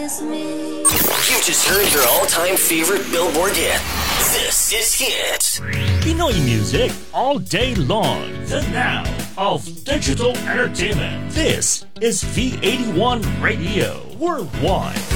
You just heard your all-time favorite Billboard hit. This is Hit. Pinoy music all day long. The now of digital entertainment. This is V81 Radio Worldwide.